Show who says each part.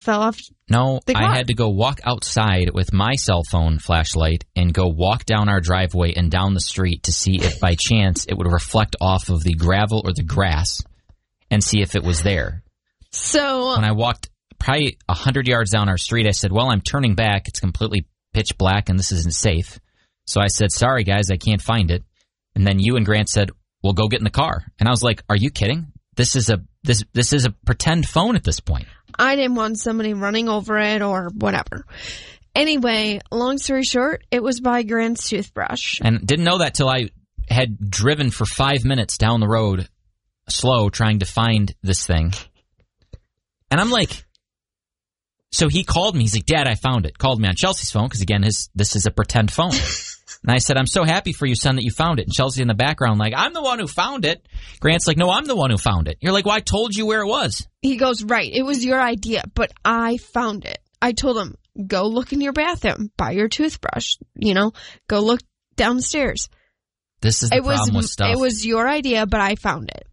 Speaker 1: fell off.
Speaker 2: No,
Speaker 1: the car.
Speaker 2: I had to go walk outside with my cell phone flashlight and go walk down our driveway and down the street to see if by chance it would reflect off of the gravel or the grass and see if it was there.
Speaker 1: So
Speaker 2: when I walked probably 100 yards down our street, I said, well, I'm turning back. It's completely pitch black and this isn't safe. So I said, sorry, guys, I can't find it. And then you and Grant said, well, go get in the car. And I was like, are you kidding? This is a pretend phone at this point.
Speaker 1: I didn't want somebody running over it or whatever. Anyway, long story short, it was by Grant's toothbrush.
Speaker 2: And didn't know that till I had driven for 5 minutes down the road, slow, trying to find this thing. And I'm like, so he called me. He's like, Dad, I found it. Called me on Chelsea's phone because, again, this is a pretend phone. And I said, I'm so happy for you, son, that you found it. And Chelsea in the background like, I'm the one who found it. Grant's like, no, I'm the one who found it. You're like, well, I told you where it was.
Speaker 1: He goes, right, it was your idea, but I found it. I told him, go look in your bathroom, buy your toothbrush, go look downstairs.
Speaker 2: This is the problem with stuff.
Speaker 1: It was your idea, but I found it.